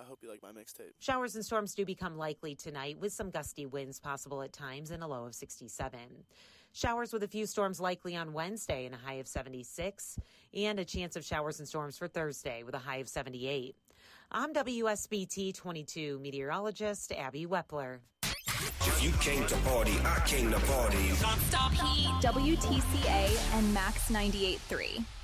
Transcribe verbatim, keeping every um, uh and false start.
hope you like my mixtape. Showers and storms do become likely tonight with some gusty winds possible at times and a low of sixty-seven. Showers with a few storms likely on Wednesday and a high of seventy-six, and a chance of showers and storms for Thursday with a high of seventy-eight. I'm W S B T twenty-two meteorologist Abby Wepler. If you came to party, I came to party. Stop Heat, W T C A, and Max ninety-eight point three.